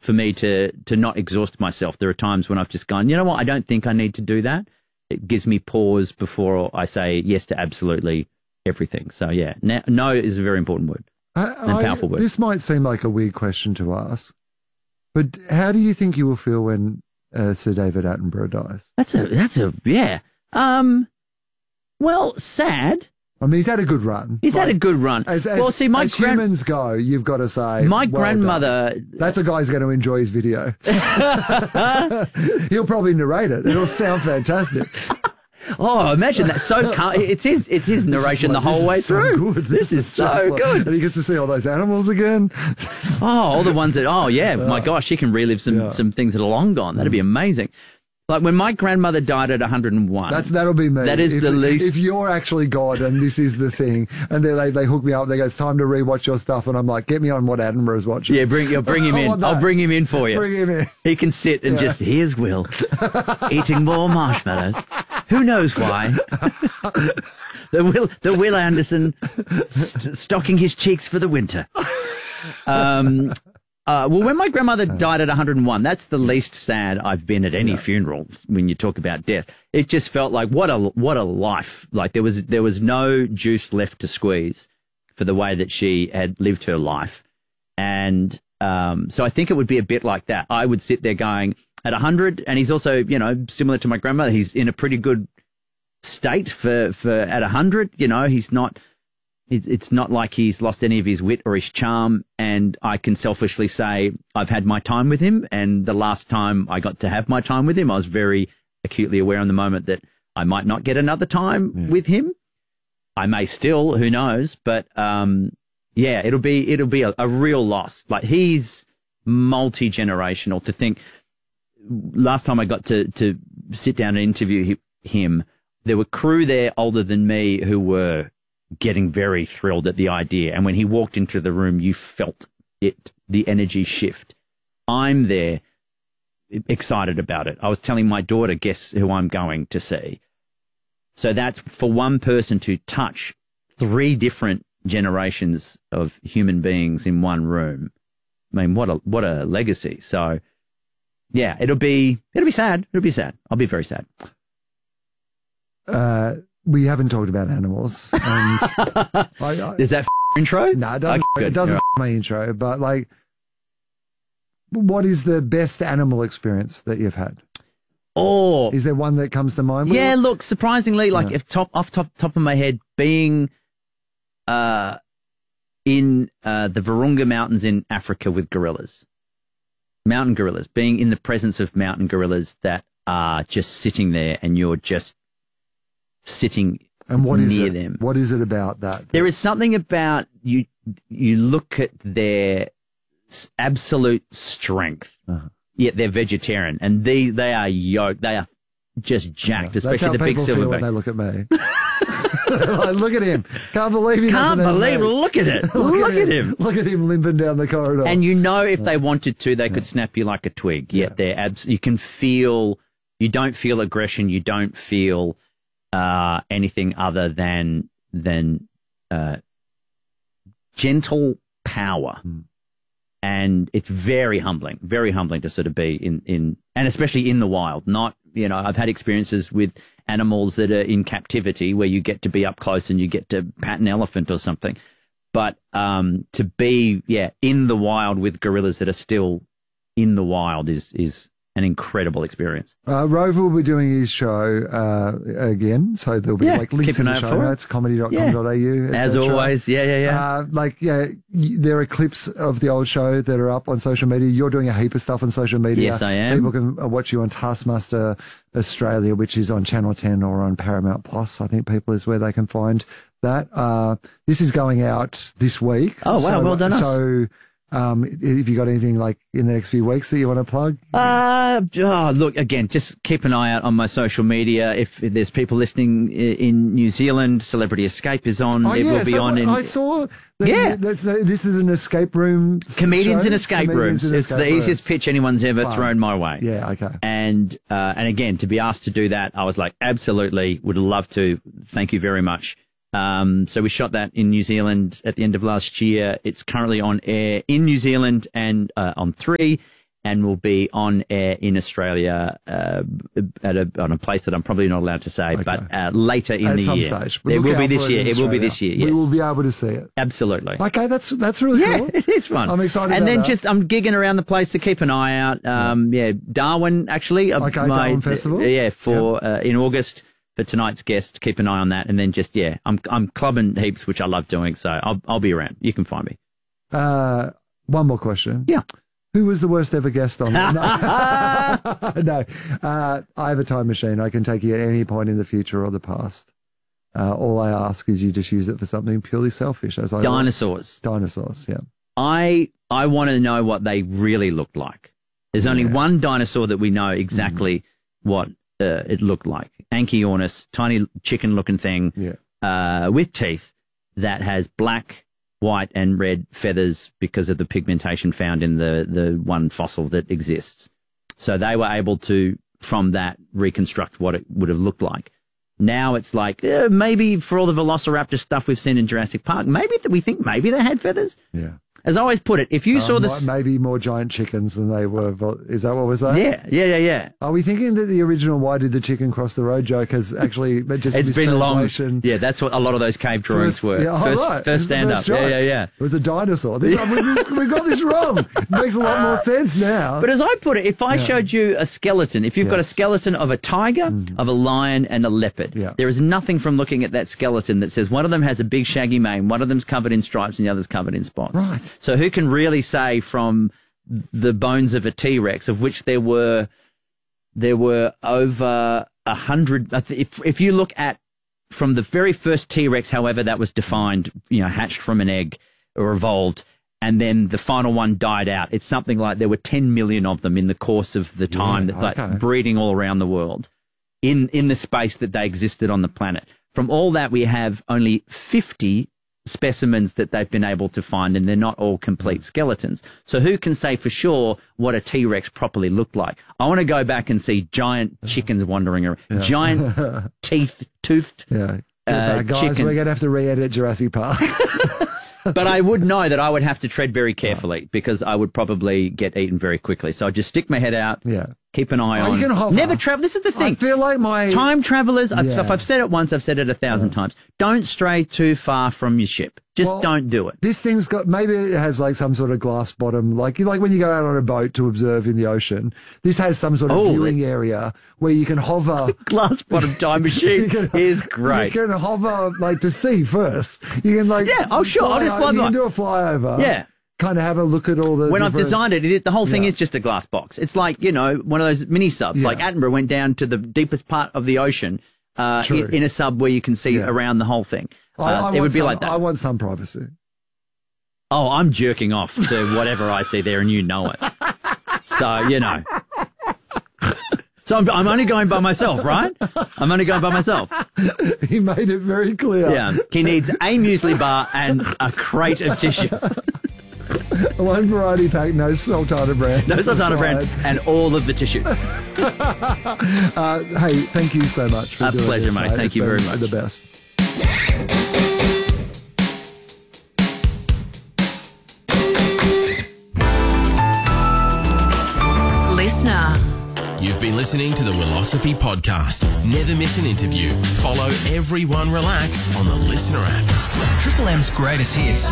for me to not exhaust myself. There are times when I've just gone, you know what, I don't think I need to do that. It gives me pause before I say yes to absolutely everything. So, yeah, no is a very important word and powerful word. This might seem like a weird question to ask, but how do you think you will feel when Sir David Attenborough dies? Yeah. Well, sad. I mean, he's had a good run. He's had a good run. As humans go, you've got to say, my grandmother. That's a guy who's going to enjoy his video. He'll probably narrate it. It'll sound fantastic. Oh, imagine that! It's his narration the whole way through. This is so good, and he gets to see all those animals again. All the ones that. Oh yeah, my gosh, he can relive some things that are long gone. That'd be amazing. Like when my grandmother died at 101. That'll be me. That is the least. If you're actually God and this is the thing, and they hook me up, they go, it's time to rewatch your stuff, and I'm like, get me on what Attenborough's watching. Yeah, bring him in. I'll bring him in for you. Bring him in. He can sit and just, here's Will, eating more marshmallows. Who knows why? the Will Anderson stocking his cheeks for the winter. Well, when my grandmother died at 101, that's the least sad I've been at any funeral when you talk about death. It just felt like what a life. Like there was no juice left to squeeze for the way that she had lived her life. And so I think it would be a bit like that. I would sit there going at 100, and he's also, you know, similar to my grandmother, he's in a pretty good state for at 100. You know, he's not. It's not like he's lost any of his wit or his charm, and I can selfishly say I've had my time with him, and the last time I got to have my time with him, I was very acutely aware in the moment that I might not get another time with him. I may still, who knows, but yeah, it'll be a real loss. Like, he's multi-generational. To think, last time I got to sit down and interview him, there were crew there older than me who were getting very thrilled at the idea. And when he walked into the room, you felt it, the energy shift. I'm there excited about it. I was telling my daughter, guess who I'm going to see. So that's for one person to touch 3 different generations of human beings in one room. I mean, what a legacy. So yeah, it'll be sad. It'll be sad. I'll be very sad. We haven't talked about animals. And Is that intro? No, it doesn't my intro. But like, what is the best animal experience that you've had? Oh, is there one that comes to mind? Yeah, look, surprisingly, like off top of my head, being in the Virunga Mountains in Africa with gorillas, mountain gorillas, being in the presence of mountain gorillas that are just sitting there, and you're just sitting near them. What is it about that? There is something about you look at their absolute strength, yet they're vegetarian, and they are yoked. They are just jacked, especially the big silverback. When they look at me. Like, look at him. Can't believe he doesn't have me. Look at it. Look at him. Look at him limping down the corridor. And you know, if they wanted to, they could snap you like a twig. Yet they're you can feel, you don't feel aggression. You don't feel anything other than gentle power. And it's very humbling to sort of be in and especially in the wild. Not, you know, I've had experiences with animals that are in captivity where you get to be up close and you get to pat an elephant or something. But to be, in the wild with gorillas that are still in the wild is an incredible experience. Rover will be doing his show again, so there'll be like links in the show notes, comedy.com.au. As always, there are clips of the old show that are up on social media. You're doing a heap of stuff on social media. Yes, I am. People can watch you on Taskmaster Australia, which is on Channel 10 or on Paramount Plus. I think people is where they can find that. This is going out this week. Oh, wow, well done us. So if you got anything like in the next few weeks that you want to plug? Look, again, just keep an eye out on my social media. If there's people listening in New Zealand, Celebrity Escape is on. It will be on. I saw that this is an escape room. Comedians show? in escape rooms. It's the easiest pitch anyone's ever thrown my way. Yeah, okay. And again, to be asked to do that, I was like, absolutely, would love to. Thank you very much. So we shot that in New Zealand at the end of last year. It's currently on air in New Zealand and on 3, and will be on air in Australia on a place that I'm probably not allowed to say, but later in the year. Stage. It will be this year. It will be this year, yes. We will be able to see it. Absolutely. Okay, that's really cool. Yeah, it is fun. I'm excited and about then that. I'm gigging around the place to keep an eye out. Darwin, actually. Darwin Festival. Yeah, in August. For tonight's guest, keep an eye on that, and then I'm clubbing heaps, which I love doing. So I'll be around. You can find me. One more question. Yeah. Who was the worst ever guest on? No, no. I have a time machine. I can take you at any point in the future or the past. All I ask is you just use it for something purely selfish. Dinosaurs. Dinosaurs. Yeah. I want to know what they really looked like. There's only one dinosaur that we know exactly what it looked like. Anchiornis, tiny chicken-looking thing with teeth that has black, white, and red feathers because of the pigmentation found in the one fossil that exists. So they were able to, from that, reconstruct what it would have looked like. Now it's like, maybe for all the Velociraptor stuff we've seen in Jurassic Park, maybe we think maybe they had feathers. Yeah. As I always put it, if you saw this... Maybe more giant chickens than they were. Is that what we're saying? Yeah. Are we thinking that the original "Why did the chicken cross the road" joke has actually just it's been long. Yeah, that's what a lot of those cave drawings were. Yeah, first stand-up. Yeah. It was a dinosaur. We got this wrong. It makes a lot more sense now. But as I put it, if I showed you a skeleton, if you've got a skeleton of a tiger, of a lion, and a leopard, there is nothing from looking at that skeleton that says one of them has a big shaggy mane, one of them's covered in stripes, and the other's covered in spots. Right. So who can really say from the bones of a T-Rex, of which there were over 100. If you look at from the very first T-Rex, however that was defined, hatched from an egg or evolved, and then the final one died out. It's something like there were 10 million of them in the course of the time breeding all around the world in the space that they existed on the planet. From all that, we have only 50 specimens that they've been able to find, and they're not all complete skeletons. So who can say for sure what a T-Rex properly looked like? I want to go back and see giant chickens wandering around, giant toothed guys, chickens. We're going to have to re-edit Jurassic Park. But I would know that I would have to tread very carefully because I would probably get eaten very quickly. So I just stick my head out, keep an eye on. You can hover. Never travel. This is the thing. I feel like time travelers. If I've said it once, I've said it 1,000 times. Don't stray too far from your ship. Just don't do it. This thing's got, maybe it has like some sort of glass bottom, like when you go out on a boat to observe in the ocean. This has some sort of viewing area where you can hover. Glass bottom time machine is great. You can hover to see first. You can I'll just fly. You can do a flyover. Yeah. Kind of have a look at all the. When I've designed it, the whole thing is just a glass box. It's like, one of those mini subs. Like Attenborough went down to the deepest part of the ocean in a sub where you can see around the whole thing. It would be like that. I want some privacy. Oh, I'm jerking off to whatever I see there, and you know it. So, So I'm only going by myself, right? I'm only going by myself. He made it very clear. Yeah. He needs a muesli bar and a crate of tissues. One variety pack, no sultana brand. No sultana brand, and all of the tissues. Hey, thank you so much for doing pleasure, this, mate. Thank you very much. The best. Listener. You've been listening to the Willosophy Podcast. Never miss an interview. Follow Everyone Relax on the Listener app. Triple M's greatest hits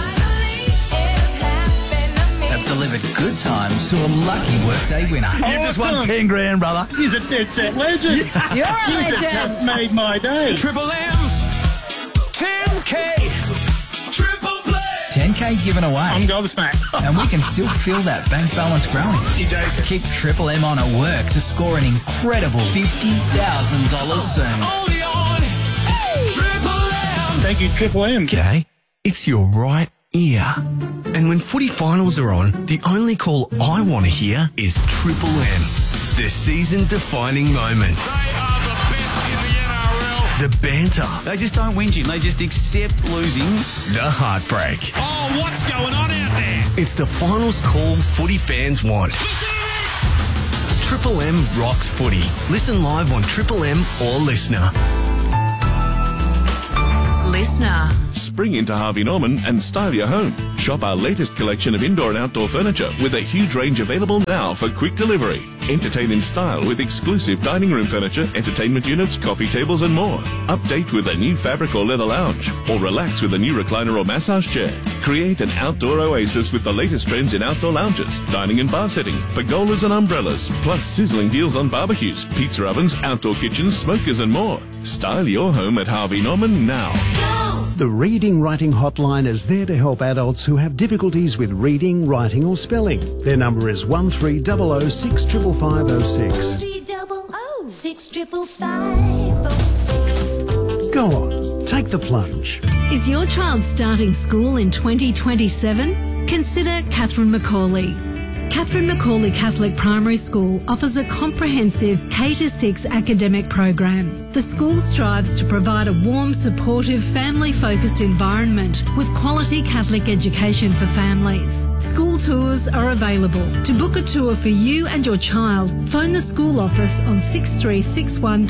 have delivered good times to a lucky workday winner. You just won 10 grand, brother. He's a dead set legend. You're a legend. Just made my day. Triple M's 10K Triple Play. 10K given away. I'm gobsmacked. And we can still feel that bank balance growing. You joking? Keep Triple M on at work to score an incredible $50,000 soon. Only on Triple M. Thank you, Triple M. G'day, it's your right ear. And when footy finals are on, the only call I want to hear is Triple M. The season-defining moments. They are the best in the NRL. The banter. They just don't whinge him. They just accept losing. The heartbreak. Oh, what's going on out there? It's the finals call footy fans want. Listen to this. Triple M rocks footy. Listen live on Triple M or Listener. Listener. spring into Harvey Norman and style your home. Shop our latest collection of indoor and outdoor furniture with a huge range available now for quick delivery. Entertain in style with exclusive dining room furniture, entertainment units, coffee tables and more. Update with a new fabric or leather lounge, or relax with a new recliner or massage chair. Create an outdoor oasis with the latest trends in outdoor lounges, dining and bar settings, pergolas and umbrellas, plus sizzling deals on barbecues, pizza ovens, outdoor kitchens, smokers and more. Style your home at Harvey Norman now. The Reading Writing Hotline is there to help adults who have difficulties with reading, writing or spelling. Their number is 1300 65506. 1300 65506. Go on, take the plunge. Is your child starting school in 2027? Consider Catherine Macaulay. Catherine Macaulay Catholic Primary School offers a comprehensive K-6 academic program. The school strives to provide a warm, supportive, family-focused environment with quality Catholic education for families. School tours are available. To book a tour for you and your child, phone the school office on 6361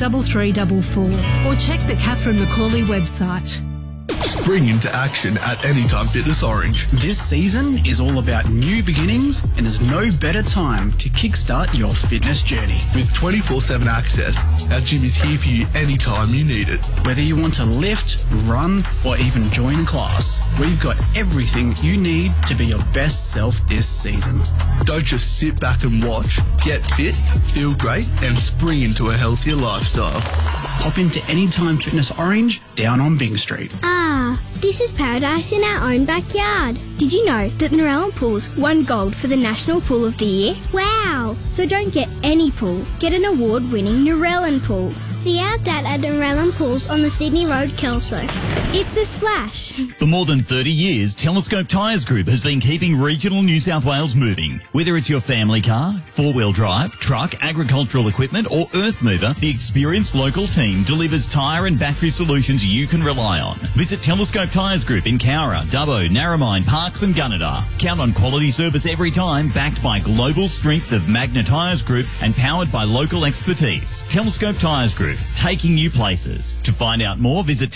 3344 or check the Catherine Macaulay website. Spring into action at Anytime Fitness Orange. This season is all about new beginnings, and there's no better time to kickstart your fitness journey. With 24/7 access, our gym is here for you anytime you need it. Whether you want to lift, run, or even join a class, we've got everything you need to be your best self this season. Don't just sit back and watch. Get fit, feel great, and spring into a healthier lifestyle. Hop into Anytime Fitness Orange down on Byng Street. This is paradise in our own backyard. Did you know that Narellan Pools won gold for the National Pool of the Year? Wow! So don't get any pool, get an award-winning Narellan Pool. See our dad at Narellan Pools on the Sydney Road, Kelso. It's a splash. For more than 30 years, Telescope Tyres Group has been keeping regional New South Wales moving. Whether it's your family car, four-wheel drive, truck, agricultural equipment or earth mover, the experienced local team delivers tyre and battery solutions you can rely on. Visit Telescope Tyres Group in Cowra, Dubbo, Narromine, Parks and Gunnedah. Count on quality service every time, backed by global strength of Magna Tyres Group and powered by local expertise. Telescope Tyres Group, taking you places. To find out more, visit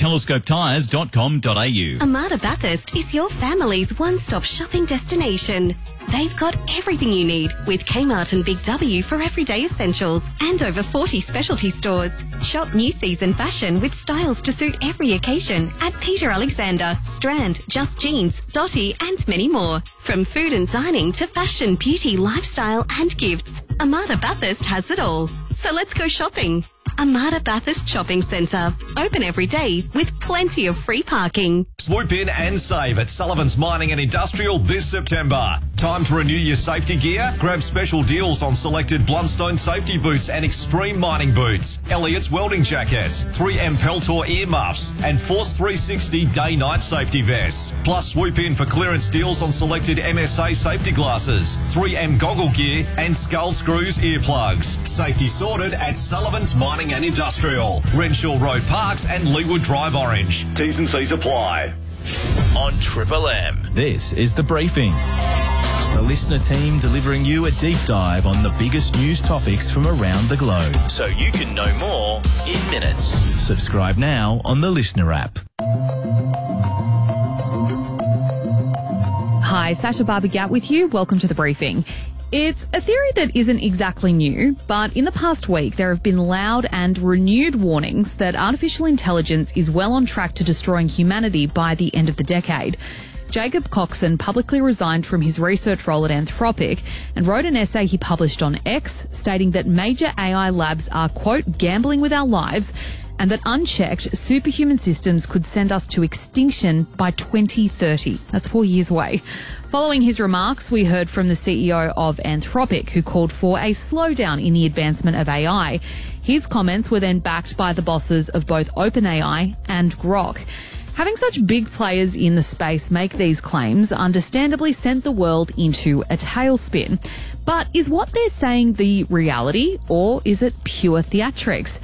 telescopetyres.com.au. Amada Bathurst is your family's one-stop shopping destination. They've got everything you need with Kmart and Big W for everyday essentials and over 40 specialty stores. Shop new season fashion with styles to suit every occasion at Peter Alexander, Strand, Just Jeans, Dotty and many more. From food and dining to fashion, beauty, lifestyle and gifts, Amada Bathurst has it all. So let's go shopping. Amada Bathurst Shopping Centre. Open every day with plenty of free parking. Swoop in and save at Sullivan's Mining and Industrial this September. Time to renew your safety gear? Grab special deals on selected Blundstone safety boots and extreme mining boots, Elliott's welding jackets, 3M Peltor earmuffs, and Force 360 day-night safety vests. Plus, swoop in for clearance deals on selected MSA safety glasses, 3M goggle gear, and Skull Screws earplugs. Safety sorted at Sullivan's Mining and Industrial, Renshaw Road Parks and Leewood Drive Orange. T's and C's apply. On Triple M, this is The Briefing. The listener team delivering you a deep dive on the biggest news topics from around the globe, so you can know more in minutes. Subscribe now on the Listener app. Hi, Sasha Barbagat with you. Welcome to The Briefing. It's a theory that isn't exactly new, but in the past week there have been loud and renewed warnings that artificial intelligence is well on track to destroying humanity by the end of the decade. Jacob Coxon publicly resigned from his research role at Anthropic and wrote an essay he published on X stating that major AI labs are, quote, gambling with our lives, and that unchecked, superhuman systems could send us to extinction by 2030. That's 4 years away. Following his remarks, we heard from the CEO of Anthropic, who called for a slowdown in the advancement of AI. His comments were then backed by the bosses of both OpenAI and Grok. Having such big players in the space make these claims understandably sent the world into a tailspin. But is what they're saying the reality, or is it pure theatrics?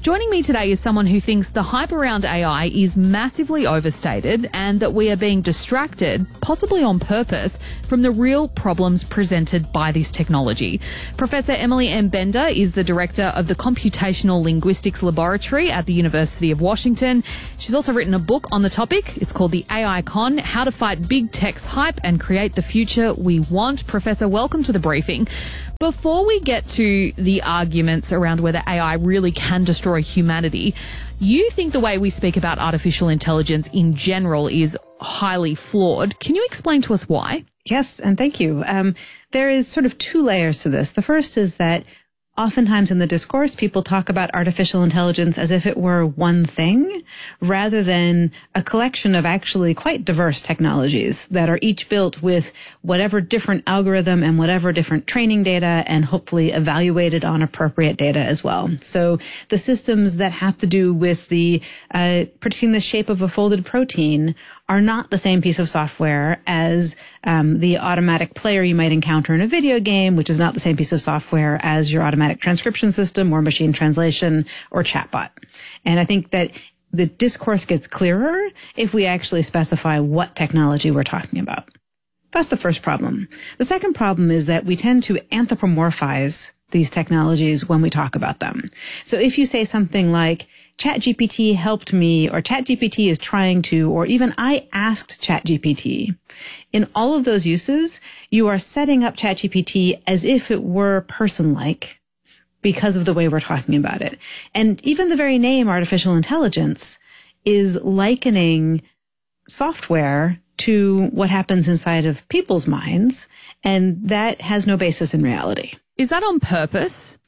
Joining me today is someone who thinks the hype around AI is massively overstated and that we are being distracted, possibly on purpose, from the real problems presented by this technology. Professor Emily M. Bender is the director of the Computational Linguistics Laboratory at the University of Washington. She's also written a book on the topic. It's called The AI Con: How to Fight Big Tech's Hype and Create the Future We Want. Professor, welcome to the briefing. Before we get to the arguments around whether AI really can destroy humanity, you think the way we speak about artificial intelligence in general is highly flawed. Can you explain to us why? Yes, and thank you. There is sort of two layers to this. The first is that oftentimes in the discourse, people talk about artificial intelligence as if it were one thing, rather than a collection of actually quite diverse technologies that are each built with whatever different algorithm and whatever different training data, and hopefully evaluated on appropriate data as well. So the systems that have to do with the predicting the shape of a folded protein are not the same piece of software as the automatic player you might encounter in a video game, which is not the same piece of software as your automatic transcription system or machine translation or chatbot. And I think that the discourse gets clearer if we actually specify what technology we're talking about. That's the first problem. The second problem is that we tend to anthropomorphize these technologies when we talk about them. So if you say something like, ChatGPT helped me, or ChatGPT is trying to, or even I asked ChatGPT, in all of those uses, you are setting up ChatGPT as if it were person-like because of the way we're talking about it. And even the very name artificial intelligence is likening software to what happens inside of people's minds, and that has no basis in reality. Is that on purpose?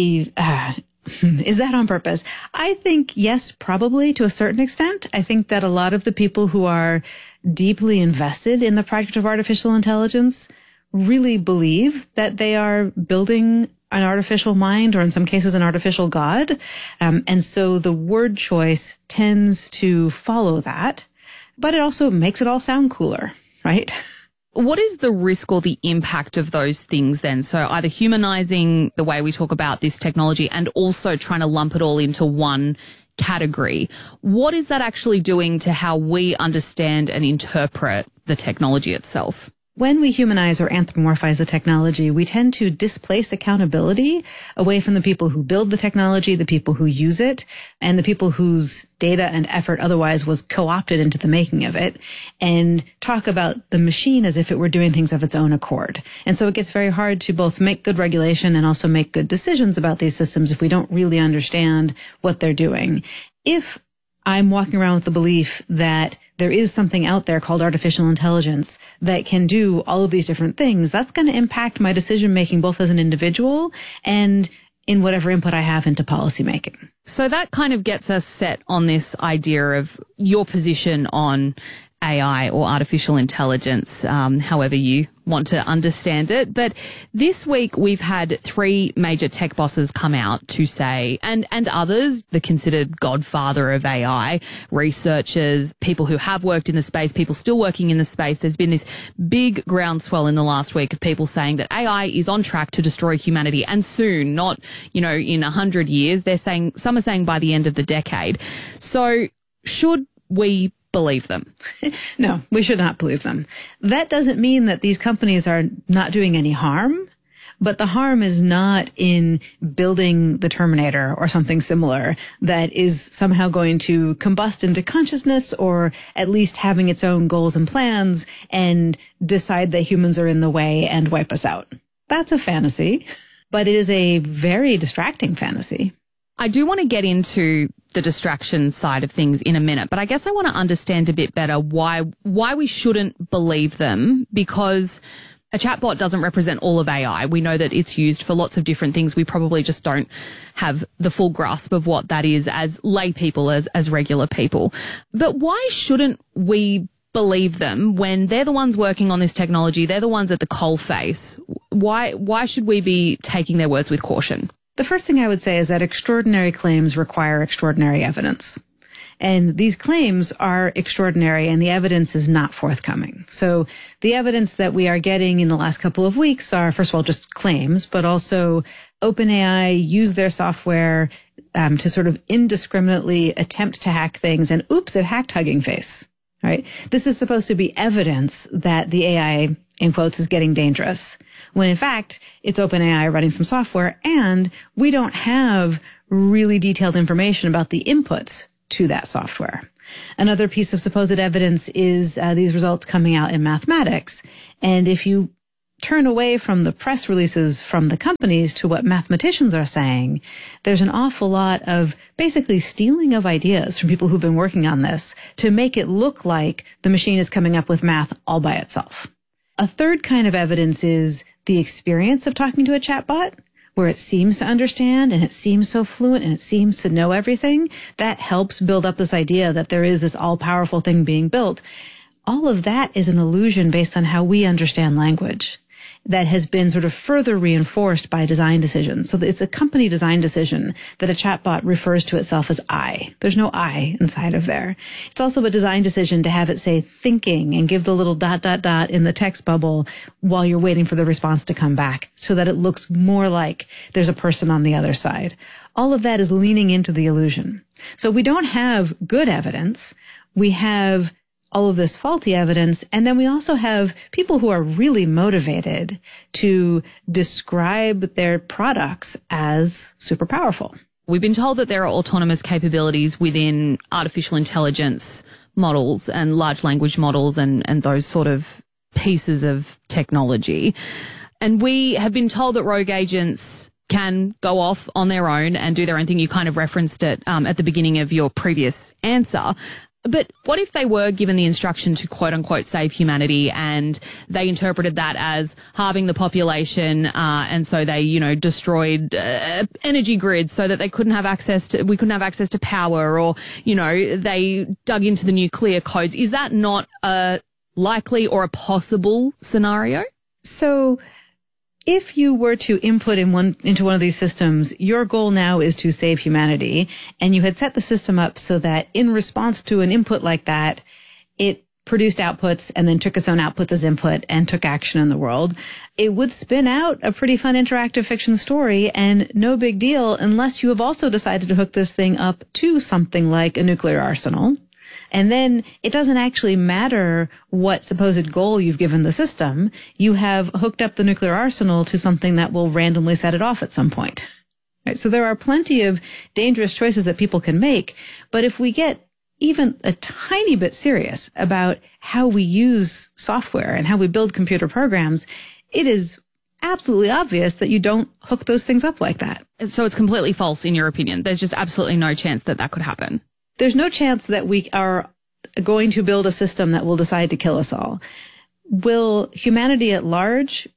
Is that on purpose? I think yes, probably to a certain extent. I think that a lot of the people who are deeply invested in the project of artificial intelligence really believe that they are building an artificial mind, or in some cases an artificial god. And so the word choice tends to follow that, but it also makes it all sound cooler, right? What is the risk or the impact of those things then? So either humanizing the way we talk about this technology and also trying to lump it all into one category. What is that actually doing to how we understand and interpret the technology itself? When we humanize or anthropomorphize the technology, we tend to displace accountability away from the people who build the technology, the people who use it, and the people whose data and effort otherwise was co-opted into the making of it, and talk about the machine as if it were doing things of its own accord. And so it gets very hard to both make good regulation and also make good decisions about these systems if we don't really understand what they're doing. If I'm walking around with the belief that there is something out there called artificial intelligence that can do all of these different things, that's going to impact my decision making both as an individual and in whatever input I have into policymaking. So that kind of gets us set on this idea of your position on AI or artificial intelligence, however you want to understand it. But this week we've had three major tech bosses come out to say, and others, the considered godfather of AI, researchers, people who have worked in the space, people still working in the space. There's been this big groundswell in the last week of people saying that AI is on track to destroy humanity, and soon, not, in 100 years. They're saying, some are saying by the end of the decade. So should we believe them? No, we should not believe them. That doesn't mean that these companies are not doing any harm, but the harm is not in building the Terminator or something similar that is somehow going to combust into consciousness, or at least having its own goals and plans and decide that humans are in the way and wipe us out. That's a fantasy, but it is a very distracting fantasy. I do want to get into the distraction side of things in a minute, but I guess I want to understand a bit better why we shouldn't believe them, because a chatbot doesn't represent all of AI. We know that it's used for lots of different things. We probably just don't have the full grasp of what that is as lay people, as regular people. But why shouldn't we believe them when they're the ones working on this technology? They're the ones at the coalface. Why should we be taking their words with caution? The first thing I would say is that extraordinary claims require extraordinary evidence. And these claims are extraordinary, and the evidence is not forthcoming. So the evidence that we are getting in the last couple of weeks are, first of all, just claims, but also OpenAI used their software to sort of indiscriminately attempt to hack things, and oops, it hacked Hugging Face, right? This is supposed to be evidence that the AI, in quotes, is getting dangerous, when in fact, it's OpenAI running some software, and we don't have really detailed information about the inputs to that software. Another piece of supposed evidence is these results coming out in mathematics. And if you turn away from the press releases from the companies to what mathematicians are saying, there's an awful lot of basically stealing of ideas from people who've been working on this to make it look like the machine is coming up with math all by itself. A third kind of evidence is the experience of talking to a chatbot, where it seems to understand and it seems so fluent and it seems to know everything. That helps build up this idea that there is this all-powerful thing being built. All of that is an illusion based on how we understand language that has been sort of further reinforced by design decisions. So it's a company design decision that a chatbot refers to itself as I. There's no I inside of there. It's also a design decision to have it say thinking and give the little ... in the text bubble while you're waiting for the response to come back so that it looks more like there's a person on the other side. All of that is leaning into the illusion. So we don't have good evidence. We have all of this faulty evidence. And then we also have people who are really motivated to describe their products as super powerful. We've been told that there are autonomous capabilities within artificial intelligence models and large language models and those sort of pieces of technology. And we have been told that rogue agents can go off on their own and do their own thing. You kind of referenced it at the beginning of your previous answer. But what if they were given the instruction to quote unquote save humanity and they interpreted that as halving the population and so they, destroyed energy grids so that we couldn't have access to power, or, they dug into the nuclear codes. Is that not a likely or a possible scenario? So if you were to input into one of these systems, your goal now is to save humanity, and you had set the system up so that in response to an input like that, it produced outputs and then took its own outputs as input and took action in the world, it would spin out a pretty fun interactive fiction story, and no big deal unless you have also decided to hook this thing up to something like a nuclear arsenal. And then it doesn't actually matter what supposed goal you've given the system. You have hooked up the nuclear arsenal to something that will randomly set it off at some point. Right? So there are plenty of dangerous choices that people can make. But if we get even a tiny bit serious about how we use software and how we build computer programs, it is absolutely obvious that you don't hook those things up like that. So it's completely false in your opinion. There's just absolutely no chance that that could happen. There's no chance that we are going to build a system that will decide to kill us all. Will humanity at large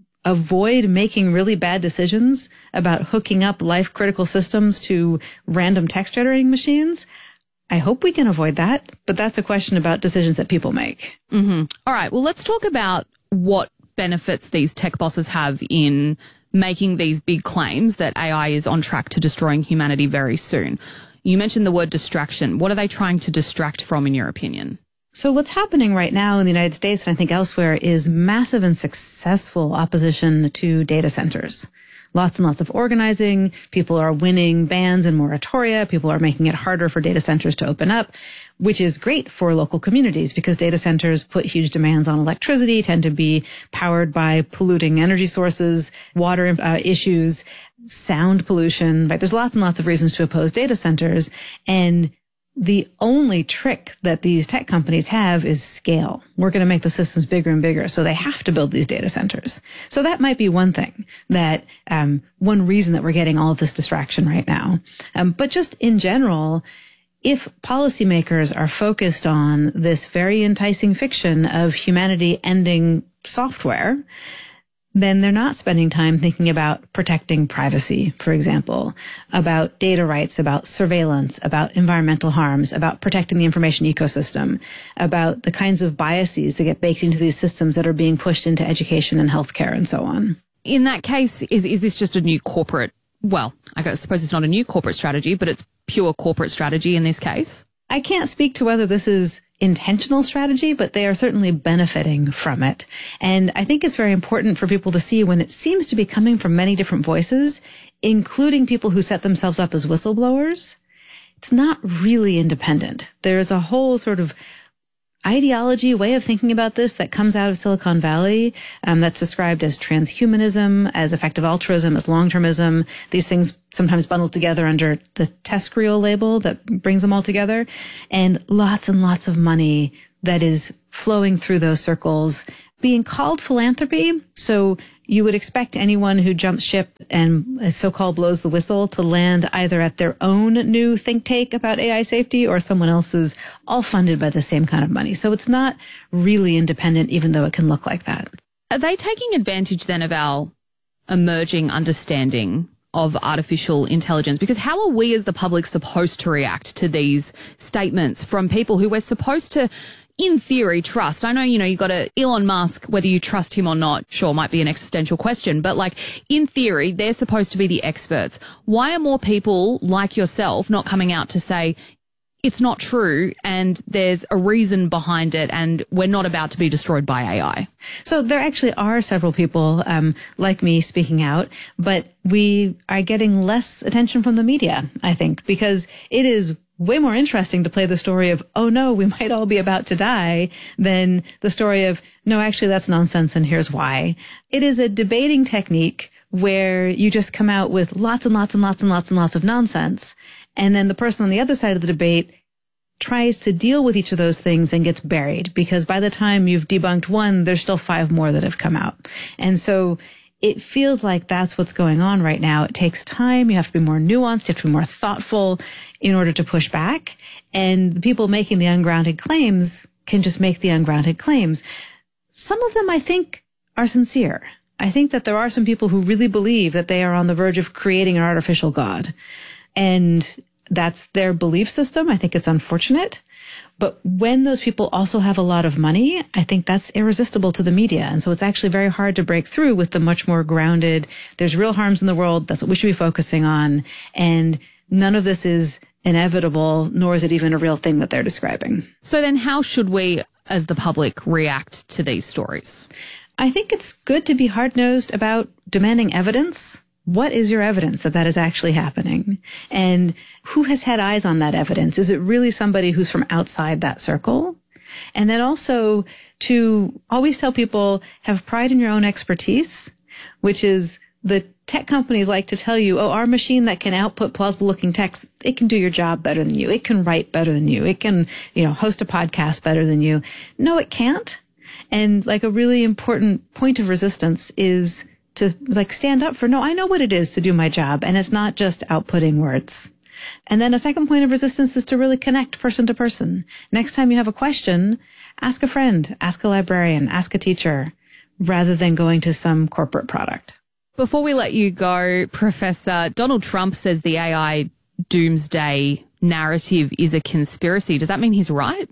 avoid making really bad decisions about hooking up life-critical systems to random text-generating machines? I hope we can avoid that, but that's a question about decisions that people make. Mm-hmm. All right, well, let's talk about what benefits these tech bosses have in making these big claims that AI is on track to destroying humanity very soon. You mentioned the word distraction. What are they trying to distract from, in your opinion? So what's happening right now in the United States, and I think elsewhere, is massive and successful opposition to data centers. Lots and lots of organizing. People are winning bans and moratoria. People are making it harder for data centers to open up, which is great for local communities because data centers put huge demands on electricity, tend to be powered by polluting energy sources, water issues, sound pollution. Right? There's lots and lots of reasons to oppose data centers. And the only trick that these tech companies have is scale. We're going to make the systems bigger and bigger, so they have to build these data centers. So that might be one thing that, one reason that we're getting all of this distraction right now. But just in general, if policymakers are focused on this very enticing fiction of humanity ending software, then they're not spending time thinking about protecting privacy, for example, about data rights, about surveillance, about environmental harms, about protecting the information ecosystem, about the kinds of biases that get baked into these systems that are being pushed into education and healthcare and so on. In that case, is this just a new corporate, well, I suppose it's not a new corporate strategy, but it's pure corporate strategy in this case? I can't speak to whether this is intentional strategy, but they are certainly benefiting from it. And I think it's very important for people to see when it seems to be coming from many different voices, including people who set themselves up as whistleblowers. It's not really independent. There's a whole sort of ideology, way of thinking about this that comes out of Silicon Valley, that's described as transhumanism, as effective altruism, as long-termism. These things sometimes bundled together under the TESCREAL label that brings them all together. And lots of money that is flowing through those circles, being called philanthropy. So you would expect anyone who jumps ship and so-called blows the whistle to land either at their own new think tank about AI safety or someone else's, all funded by the same kind of money. So it's not really independent, even though it can look like that. Are they taking advantage then of our emerging understanding of artificial intelligence? Because how are we as the public supposed to react to these statements from people who we're supposed to, in theory, trust? I know, you got Elon Musk, whether you trust him or not, sure, might be an existential question, but like in theory, they're supposed to be the experts. Why are more people like yourself not coming out to say it's not true and there's a reason behind it and we're not about to be destroyed by AI? So there actually are several people like me speaking out, but we are getting less attention from the media, I think, because it is way more interesting to play the story of, oh no, we might all be about to die, than the story of, no, actually that's nonsense and here's why. It is a debating technique where you just come out with lots and lots and lots and lots and lots of nonsense. And then the person on the other side of the debate tries to deal with each of those things and gets buried, because by the time you've debunked one, there's still 5 more that have come out. And so it feels like that's what's going on right now. It takes time. You have to be more nuanced. You have to be more thoughtful in order to push back. And the people making the ungrounded claims can just make the ungrounded claims. Some of them, I think, are sincere. I think that there are some people who really believe that they are on the verge of creating an artificial God. And that's their belief system. I think it's unfortunate. But when those people also have a lot of money, I think that's irresistible to the media. And so it's actually very hard to break through with the much more grounded, there's real harms in the world, that's what we should be focusing on. And none of this is inevitable, nor is it even a real thing that they're describing. So then how should we, as the public, react to these stories? I think it's good to be hard-nosed about demanding evidence. What is your evidence that that is actually happening? And who has had eyes on that evidence? Is it really somebody who's from outside that circle? And then also to always tell people, have pride in your own expertise, which is the tech companies like to tell you, oh, our machine that can output plausible looking text, it can do your job better than you. It can write better than you. It can, host a podcast better than you. No, it can't. And like a really important point of resistance is to stand up for, no, I know what it is to do my job. And it's not just outputting words. And then a second point of resistance is to really connect person to person. Next time you have a question, ask a friend, ask a librarian, ask a teacher, rather than going to some corporate product. Before we let you go, Professor, Donald Trump says the AI doomsday narrative is a conspiracy. Does that mean he's right?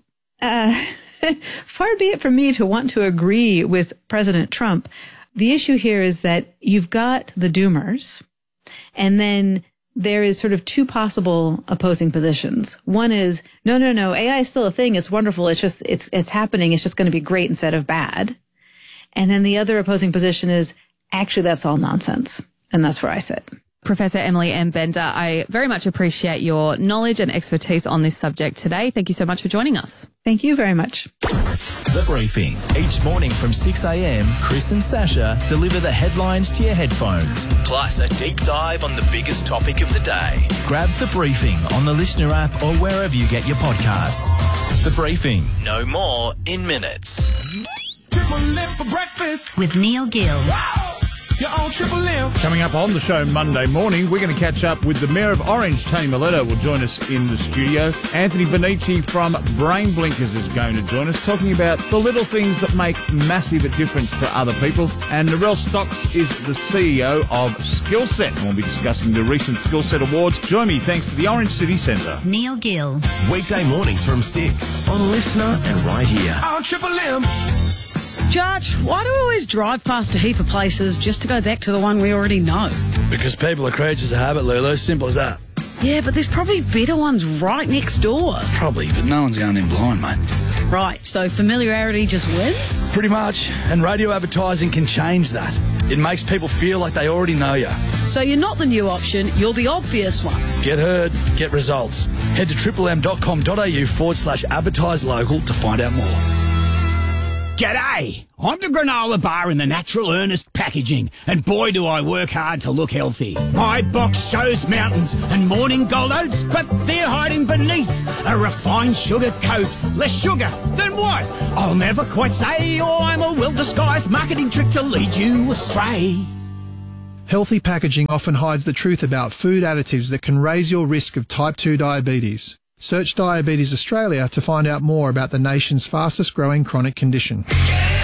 Far be it from me to want to agree with President Trump. The issue here is that you've got the doomers, and then there is sort of 2 possible opposing positions. One is, no, AI is still a thing. It's wonderful. It's just, it's happening. It's just going to be great instead of bad. And then the other opposing position is, actually, that's all nonsense. And that's where I sit. Professor Emily M. Bender, I very much appreciate your knowledge and expertise on this subject today. Thank you so much for joining us. Thank you very much. The Briefing. Each morning from 6 a.m, Chris and Sasha deliver the headlines to your headphones, plus a deep dive on the biggest topic of the day. Grab The Briefing on the Listener app or wherever you get your podcasts. The Briefing. No more in minutes. Triple M for breakfast. With Neil Gill. Wow. You're on Triple M. Coming up on the show Monday morning, we're going to catch up with the Mayor of Orange, Tony Miletto, will join us in the studio. Anthony Bonici from Brain Blinkers is going to join us, talking about the little things that make massive difference to other people. And Narelle Stocks is the CEO of Skillset, and we'll be discussing the recent Skillset Awards. Join me thanks to the Orange City Centre. Neil Gill. Weekday mornings from 6 on Listener and right here. On Triple M. Judge, why do we always drive past a heap of places just to go back to the one we already know? Because people are creatures of habit, Lulu. Simple as that. Yeah, but there's probably better ones right next door. Probably, but no one's going in blind, mate. Right, so familiarity just wins? Pretty much. And radio advertising can change that. It makes people feel like they already know you. So you're not the new option, you're the obvious one. Get heard, get results. Head to triplem.com.au/advertise local to find out more. G'day! I'm the granola bar in the Natural Earnest packaging, and boy do I work hard to look healthy. My box shows mountains and morning gold oats, but they're hiding beneath a refined sugar coat. Less sugar, then what? I'll never quite say, or I'm a well-disguised marketing trick to lead you astray. Healthy packaging often hides the truth about food additives that can raise your risk of type 2 diabetes. Search Diabetes Australia to find out more about the nation's fastest growing chronic condition.